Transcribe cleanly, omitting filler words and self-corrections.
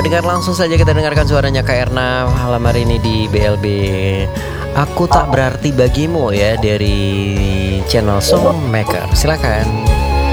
pendengar, langsung saja kita dengarkan suaranya Kak Erna malam hari ini di BLB Aku Tak Berarti Bagimu ya, dari channel Songmaker. Silakan.